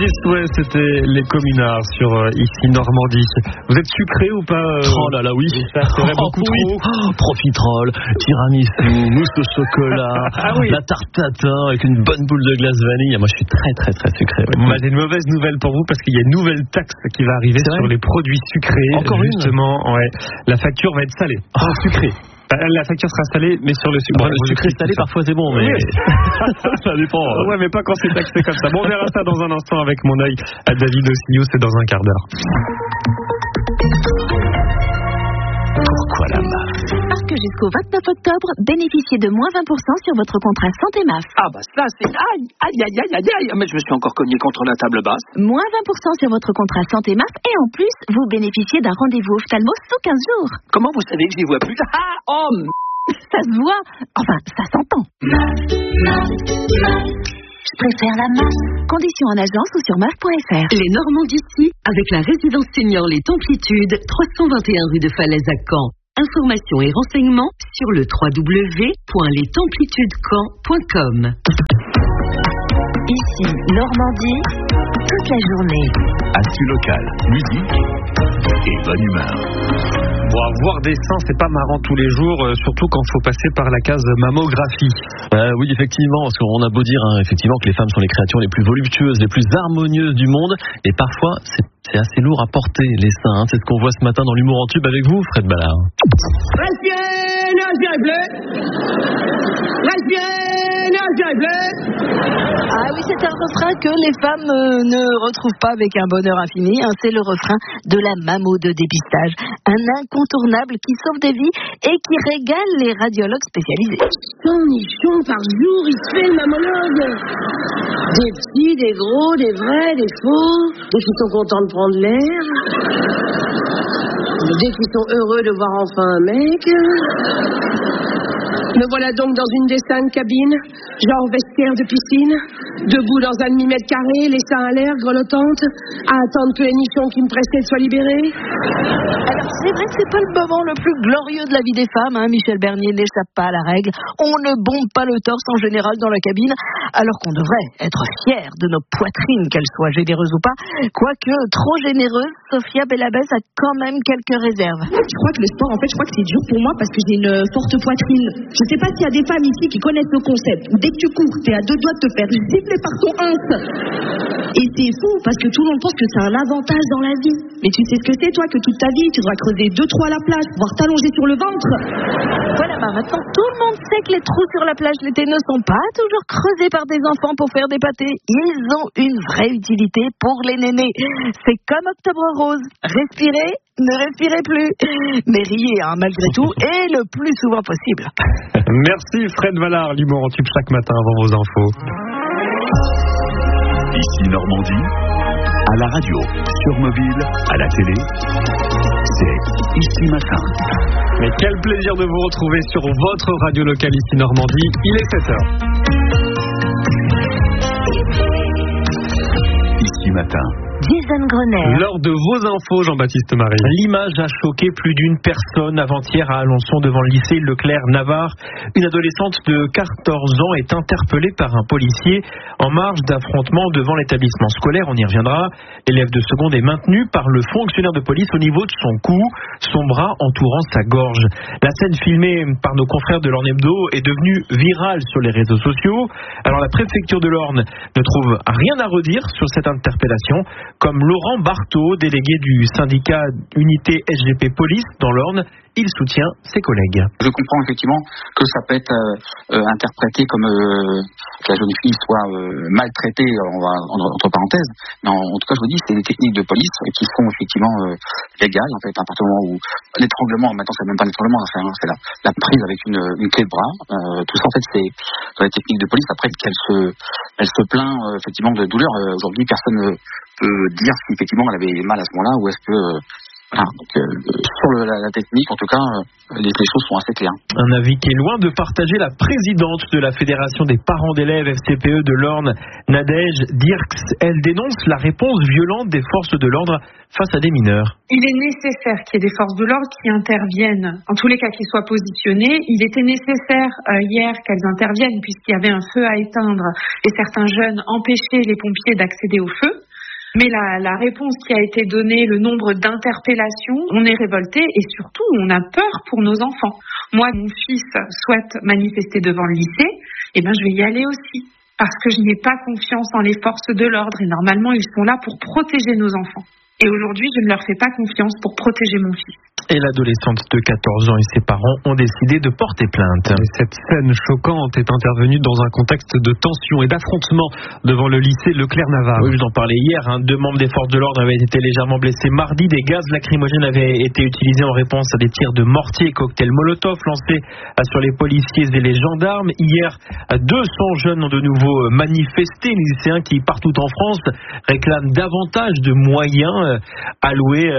ouais, c'était les communards sur ici Normandie. Vous êtes sucré ou pas Oh là là, oui. Ça serait beaucoup trop. Profiterole, tiramisu, mousse au chocolat, la tarte tatin avec une bonne boule de glace vanille. Moi, je suis très très très sucré. Ouais. J'ai une mauvaise nouvelle pour vous parce qu'il y a une nouvelle taxe qui va arriver sur les produits sucrés. Encore justement, ouais. La facture va être salée, pas sucrée. La facture sera salée, mais sur le sucre. Le sucré salé, parfois c'est bon, mais ça dépend. Ouais, mais pas quand c'est taxé comme ça. Bon, on verra ça dans un instant avec mon œil à David Ossillou, c'est dans un quart d'heure. Pourquoi la MAF? Parce que jusqu'au 29 octobre, bénéficiez de moins 20% sur votre contrat santé MAF. Ah bah ça c'est... Aïe. Mais je me suis encore cogné contre la table basse. Moins 20% sur votre contrat santé MAF et en plus, vous bénéficiez d'un rendez-vous ophtalmo sous 15 jours. Comment vous savez que je n'y vois plus? Ça se voit. Enfin, ça s'entend. Je préfère la MAF. Conditions en agence ou sur MAF.fr. Les Normands d'ici, avec la résidence senior Les Templitudes, 321 rue de Falaise à Caen. Informations et renseignements sur le www.lestemplitudescaen.com. Ici, Normandie, toute la journée. Actu locale, musique et bonne humeur. Bon, avoir des seins, c'est pas marrant tous les jours, surtout quand il faut passer par la case mammographie. Oui, effectivement, parce qu'on a beau dire effectivement que les femmes sont les créatures les plus voluptueuses, les plus harmonieuses du monde, et parfois c'est assez lourd à porter les seins. C'est ce qu'on voit ce matin dans l'humour en tube avec vous, Fred Ballard. Ah oui, c'est un refrain que les femmes ne retrouvent pas avec un bonheur infini. C'est le refrain de la mammo de dépistage. Un incontournable qui sauve des vies et qui régale les radiologues spécialisés. 100 nichons par jour, il se fait le mammologue. Des petits, des gros, des vrais, des faux, des qui sont contents de prendre l'air, des qui sont heureux de voir enfin un mec. Me voilà donc dans une des 5 cabines, genre vestiaire de piscine, debout dans un demi-mètre carré, les seins à l'air, grelottante, à attendre que les nichons qui me pressaient soient libérés. Alors c'est vrai que c'est pas le moment le plus glorieux de la vie des femmes, Michel Bernier n'échappe pas à la règle. On ne bombe pas le torse en général dans la cabine, alors qu'on devrait être fiers de nos poitrines, qu'elles soient généreuses ou pas. Quoique trop généreuse, Sophia Bellabès a quand même quelques réserves. Je crois que le sport, en fait, je crois que c'est dur pour moi parce que j'ai une forte poitrine. Je sais pas s'il y a des femmes ici qui connaissent le concept. Dès que tu cours, t'es à 2 doigts de te faire gifler par ton ins. Et c'est fou parce que tout le monde pense que c'est un avantage dans la vie. Mais tu sais ce que c'est, toi, que toute ta vie, tu dois creuser 2 trous à la plage, pouvoir t'allonger sur le ventre. Voilà, maintenant, tout le monde sait que les trous sur la plage l'été ne sont pas toujours creusés par des enfants pour faire des pâtés. Ils ont une vraie utilité pour les nénés. C'est comme Octobre Rose. Respirez, ne respirez plus. Mais riez, malgré tout, et le plus souvent possible. Merci Fred Ballard, l'humour en tube chaque matin avant vos infos. Ici Normandie, à la radio, sur mobile, à la télé, c'est Ici Matin. Mais quel plaisir de vous retrouver sur votre radio locale ici Normandie. Il est 7h. Ici Matin. Jason Grenet. Lors de vos infos, Jean-Baptiste Marie. L'image a choqué plus d'une personne avant-hier à Alençon devant le lycée Leclerc-Navarre. Une adolescente de 14 ans est interpellée par un policier en marge d'affrontement devant l'établissement scolaire. On y reviendra. L'élève de seconde est maintenu par le fonctionnaire de police au niveau de son cou, son bras entourant sa gorge. La scène filmée par nos confrères de l'Orne Hebdo est devenue virale sur les réseaux sociaux. Alors la préfecture de l'Orne ne trouve rien à redire sur cette interpellation, comme Laurent Barthaud, délégué du syndicat Unité SGP Police dans l'Orne. Il soutient ses collègues. Je comprends effectivement que ça peut être interprété comme que la jeune fille soit maltraitée, entre parenthèses, mais en tout cas je vous dis, c'est des techniques de police qui sont effectivement légales en fait, à partir du moment où l'étranglement, maintenant c'est même pas l'étranglement, c'est la prise avec une clé de bras, tout ça en fait c'est dans les techniques de police. Après elle se plaint effectivement de douleur. Aujourd'hui personne ne peut dire si effectivement elle avait mal à ce moment-là ou est-ce que voilà, donc, sur la technique, en tout cas, les choses sont assez claires. Un avis qui est loin de partager la présidente de la Fédération des parents d'élèves FCPE de l'Orne, Nadège Dirks. Elle dénonce la réponse violente des forces de l'ordre face à des mineurs. Il est nécessaire qu'il y ait des forces de l'ordre qui interviennent, en tous les cas qu'ils soient positionnés. Il était nécessaire hier qu'elles interviennent puisqu'il y avait un feu à éteindre et certains jeunes empêchaient les pompiers d'accéder au feu. Mais la réponse qui a été donnée, le nombre d'interpellations, on est révolté et surtout on a peur pour nos enfants. Moi, mon fils souhaite manifester devant le lycée, je vais y aller aussi. Parce que je n'ai pas confiance en les forces de l'ordre et normalement ils sont là pour protéger nos enfants. Et aujourd'hui, je ne leur fais pas confiance pour protéger mon fils. Et l'adolescente de 14 ans et ses parents ont décidé de porter plainte. Et cette scène choquante est intervenue dans un contexte de tension et d'affrontement devant le lycée Leclerc-Navarre. Oui, je vous en parlais hier. 2 membres des forces de l'ordre avaient été légèrement blessés mardi. Des gaz lacrymogènes avaient été utilisés en réponse à des tirs de mortier et cocktails Molotov lancés sur les policiers et les gendarmes. Hier, 200 jeunes ont de nouveau manifesté. Les lycéens qui, partout en France, réclament davantage de moyens alloués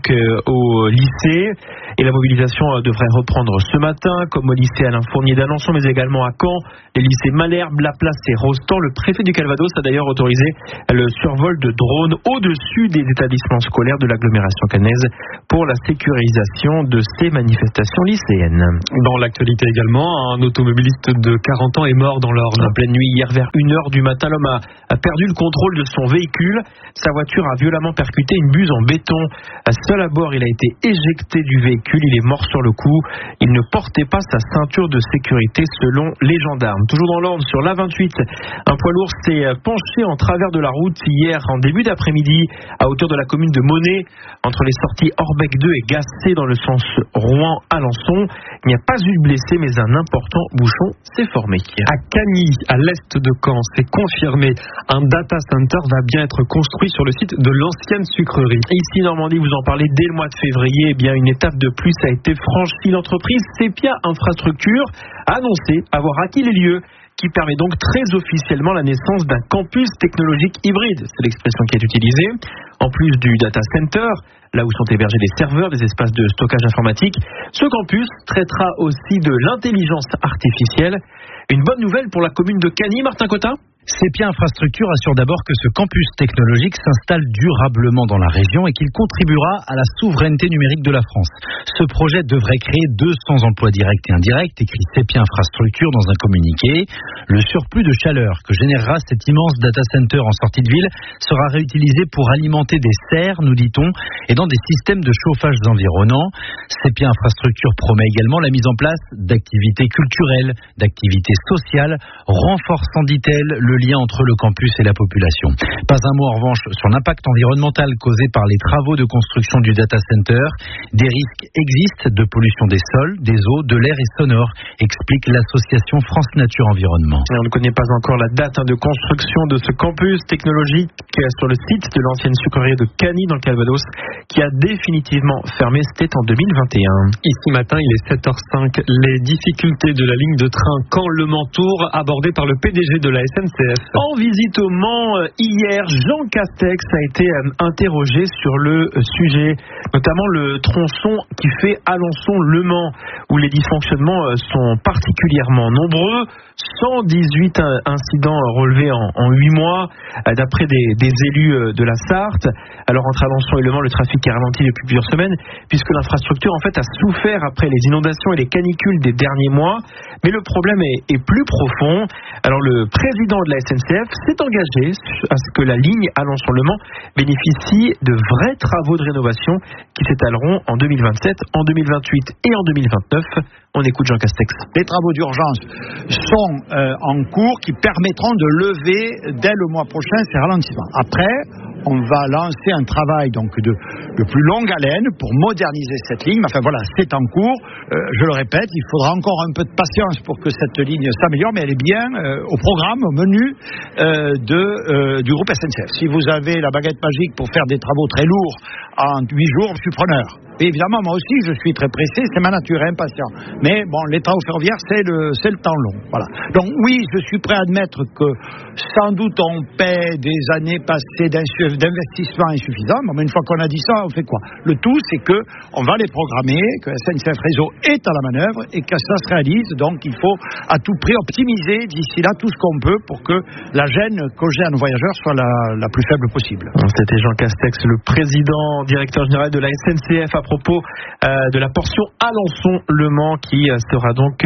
au lycée. Et la mobilisation devrait reprendre ce matin, comme au lycée Alain Fournier d'Alençon, mais également à Caen, les lycées Malherbe, La Place et Rostand. Le préfet du Calvados a d'ailleurs autorisé le survol de drones au-dessus des établissements scolaires de l'agglomération caennaise pour la sécurisation de ces manifestations lycéennes. Dans l'actualité également, un automobiliste de 40 ans est mort dans l'Orne. En pleine nuit, hier vers 1h du matin, l'homme a perdu le contrôle de son véhicule. Sa voiture a violemment percuté une buse en béton. Seul à bord, il a été éjecté du véhicule. Il est mort sur le coup. Il ne portait pas sa ceinture de sécurité selon les gendarmes. Toujours dans l'Orne, sur l'A28, un poids lourd s'est penché en travers de la route hier en début d'après-midi à hauteur de la commune de Monet, entre les sorties Orbec 2 et Gassé dans le sens Rouen-Alençon. Il n'y a pas eu de blessés, mais un important bouchon s'est formé. À Cagny, à l'est de Caen, c'est confirmé. Un data center va bien être construit sur le site de l'ancienne sucrerie. Ici, Normandie, vous en parlez dès le mois de février. Une étape de plus a été franchie. L'entreprise Sepia Infrastructure a annoncé avoir acquis les lieux, qui permet donc très officiellement la naissance d'un campus technologique hybride. C'est l'expression qui est utilisée. En plus du data center, là où sont hébergés les serveurs, des espaces de stockage informatique, ce campus traitera aussi de l'intelligence artificielle. Une bonne nouvelle pour la commune de Cagny, Martin Cotin ? Sepia Infrastructure assure d'abord que ce campus technologique s'installe durablement dans la région et qu'il contribuera à la souveraineté numérique de la France. Ce projet devrait créer 200 emplois directs et indirects, écrit Sepia Infrastructure dans un communiqué. Le surplus de chaleur que générera cet immense data center en sortie de ville sera réutilisé pour alimenter des serres, nous dit-on, et dans des systèmes de chauffage environnants. Sepia Infrastructure promet également la mise en place d'activités culturelles, d'activités sociales, renforçant, dit-elle, le lien entre le campus et la population. Pas un mot en revanche sur l'impact environnemental causé par les travaux de construction du data center. Des risques existent de pollution des sols, des eaux, de l'air et sonore, explique l'association France Nature Environnement. On ne connaît pas encore la date de construction de ce campus technologique sur le site de l'ancienne sucrerie de Cagny dans le Calvados, qui a définitivement fermé, c'était en 2021. Ici matin, il est 7h05. Les difficultés de la ligne de train Caen-Le Mans-Tours abordées par le PDG de la SNCF. En visite au Mans hier, Jean Castex a été interrogé sur le sujet, notamment le tronçon qui fait Alençon-Le Mans, où les dysfonctionnements sont particulièrement nombreux. 118 incidents relevés en 8 mois, d'après des élus de la Sarthe. Alors entre Alençon et Le Mans, le trafic est ralenti depuis plusieurs semaines, puisque l'infrastructure en fait a souffert après les inondations et les canicules des derniers mois. Mais le problème est plus profond. Alors le président de la SNCF s'est engagé à ce que la ligne Alençon-Le Mans bénéficie de vrais travaux de rénovation qui s'étaleront en 2027, en 2028 et en 2029. On écoute Jean Castex. Les travaux d'urgence sont en cours qui permettront de lever dès le mois prochain ces ralentissements. Après, on va lancer un travail donc de plus longue haleine pour moderniser cette ligne. Enfin voilà, c'est en cours. Je le répète, il faudra encore un peu de patience pour que cette ligne s'améliore, mais elle est bien au programme, au menu du groupe SNCF. Si vous avez la baguette magique pour faire des travaux très lourds en 8 jours, je suis preneur. Et évidemment, moi aussi, je suis très pressé, c'est ma nature, impatient. Mais bon, les travaux ferroviaires, c'est le temps long. Voilà. Donc oui, je suis prêt à admettre que sans doute on paie des années passées d'investissement insuffisant. Bon, mais une fois qu'on a dit ça, on fait quoi? Le tout, c'est que on va les programmer, que SNCF Réseau est à la manœuvre et que ça se réalise. Donc, il faut à tout prix optimiser d'ici là tout ce qu'on peut pour que la gêne causée à nos voyageurs soit la plus faible possible. C'était Jean Castex, le président, directeur général de la SNCF, à propos de la portion Alençon-Le Mans qui sera donc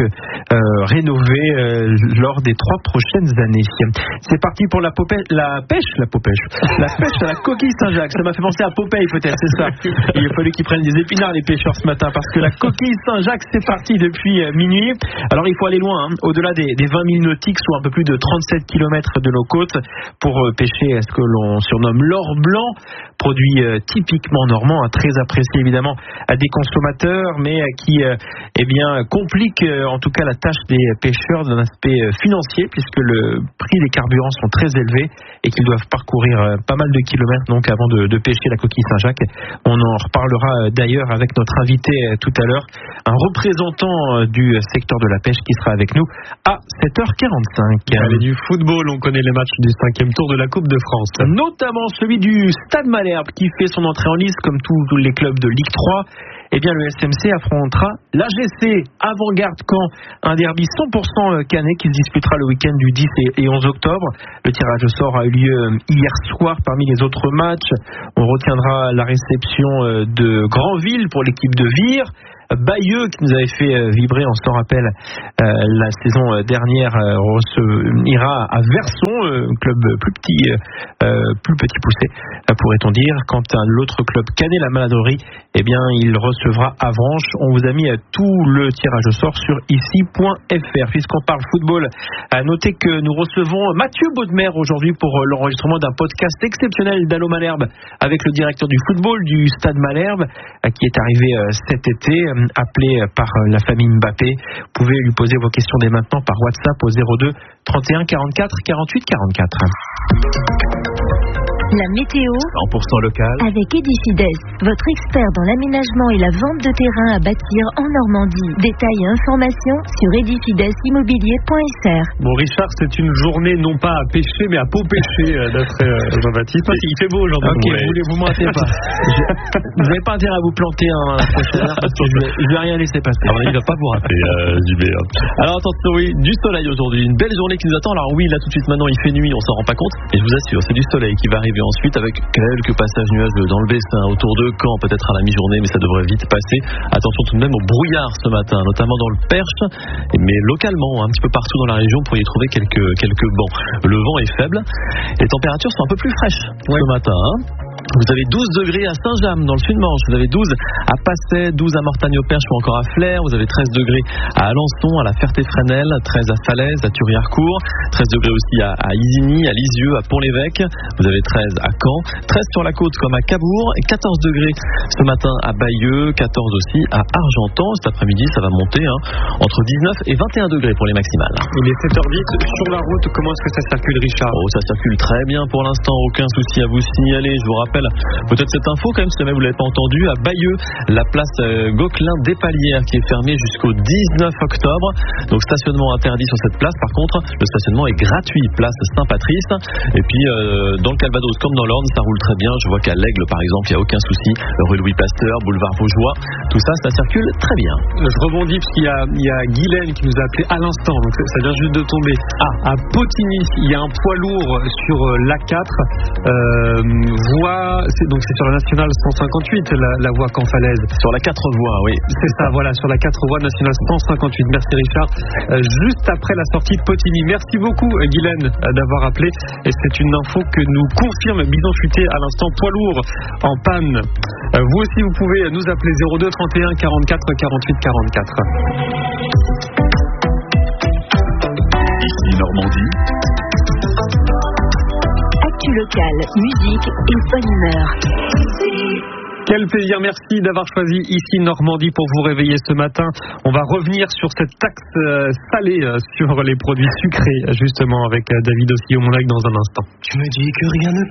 rénovée lors des 3 prochaines années. C'est parti pour la pêche à la coquille Saint-Jacques. Ça m'a fait penser à Popeye peut-être, c'est ça. Il a fallu qu'ils prennent des épinards les pêcheurs ce matin parce que la coquille Saint-Jacques c'est parti depuis minuit. Alors il faut aller loin, au-delà des 20 000 nautiques, soit un peu plus de 37 km de nos côtes pour pêcher ce que l'on surnomme l'or blanc, produit typiquement normand, très apprécié évidemment à des consommateurs, mais qui complique en tout cas la tâche des pêcheurs d'un aspect financier, puisque le prix des carburants sont très élevés et qu'ils doivent parcourir pas mal de kilomètres donc avant de pêcher la coquille Saint-Jacques. On en reparlera d'ailleurs avec notre invité tout à l'heure, un représentant du secteur de la pêche qui sera avec nous à 7h45. Allez, du football, on connaît les matchs du 5e tour de la Coupe de France. Notamment celui du Stade Malherbe qui fait son entrée en lice comme tous les clubs de Ligue 3. Eh bien, le SMC affrontera l'AGC Avant-Garde Caen, un derby 100% canet qui se disputera le week-end du 10 et 11 octobre. Le tirage au sort a eu lieu hier soir. Parmi les autres matchs, on retiendra la réception de Granville pour l'équipe de Vire. Bayeux, qui nous avait fait vibrer, on s'en rappelle, la saison dernière, ira à Verson, club plus petit poussé, pourrait-on dire. Quant à l'autre club canet, la Maladorie, eh bien, il recevra Avranches. On vous a mis tout le tirage au sort sur ici.fr. Puisqu'on parle football, à noter que nous recevons Mathieu Baudemer aujourd'hui pour l'enregistrement d'un podcast exceptionnel d'Allo Malherbe avec le directeur du football du Stade Malherbe, qui est arrivé cet été, appelé par la famille Mbappé. Vous pouvez lui poser vos questions dès maintenant par WhatsApp au 02 31 44 48 44. La météo 100% local avec Edifides, votre expert dans l'aménagement et la vente de terrain à bâtir en Normandie. Détails et informations sur edifidesimmobilier.fr. Bon, Richard, c'est une journée non pas à pêcher mais à peau pêcher d'après Jean-Baptiste. Il fait beau aujourd'hui. Ok, vous m'entendez pas. Vous n'avez pas intérêt à vous planter la prochaine heure parce que je vais rien laisser passer. Alors, il ne va pas vous rater, JB. Alors attention, oui, du soleil aujourd'hui, une belle journée qui nous attend. Alors oui, là tout de suite maintenant il fait nuit, on s'en rend pas compte, et je vous assure, c'est du soleil qui va arriver ensuite avec quelques passages nuageux dans le Bessin, autour de Caen, peut-être à la mi-journée, mais ça devrait vite passer. Attention tout de même au brouillard ce matin, notamment dans le Perche, mais localement, un petit peu partout dans la région, pour y trouver quelques bancs. Le vent est faible, les températures sont un peu plus fraîches ce matin. Vous avez 12 degrés à Saint-James dans le sud-Manche, vous avez 12 à Passet, 12 à Mortagne-au-Perche ou encore à Flers, vous avez 13 degrés à Alençon, à la Ferté-Fresnel, 13 à Falaise, à Thury-Harcourt, 13 degrés aussi à Isigny, à Lisieux, à Pont-l'Évêque, vous avez 13 à Caen, 13 sur la côte comme à Cabourg, et 14 degrés ce matin à Bayeux, 14 aussi à Argentan. Cet après-midi, ça va monter entre 19 et 21 degrés pour les maximales. Il est 7h10, sur la route, comment est-ce que ça circule, Richard? Ça circule très bien pour l'instant, aucun souci à vous signaler. Je vous rappelle peut-être cette info quand même, si jamais vous ne l'avez pas entendu, à Bayeux, la place Gauquelin des Palières qui est fermée jusqu'au 19 octobre. Donc stationnement interdit sur cette place. Par contre, le stationnement est gratuit, place Saint-Patrice. Et puis dans le Calvados comme dans l'Orne, ça roule très bien. Je vois qu'à l'Aigle par exemple, il n'y a aucun souci. Rue Louis Pasteur, boulevard Vaugeois, tout ça, ça circule très bien. Je rebondis parce qu'il y a Guylaine qui nous a appelé à l'instant, donc ça vient juste de tomber. À Potigny, il y a un poids lourd sur l'A4, c'est sur la nationale 158, la voie Caen-Falaise. Sur la 4 voies, oui. C'est ça, voilà, sur la 4 voies nationale 158. Merci Richard. Juste après la sortie de Potigny. Merci beaucoup Guylaine d'avoir appelé. Et c'est une info que nous confirme Bison Futé à l'instant, poids lourd en panne. Vous aussi, vous pouvez nous appeler 02 31 44 48 44. Ici Normandie. Actu locale, musique et bonne humeur. Quel plaisir, merci d'avoir choisi Ici Normandie pour vous réveiller ce matin. On va revenir sur cette taxe salée sur les produits sucrés, justement, avec David Ossillon-Monac dans un instant. Tu me dis que rien ne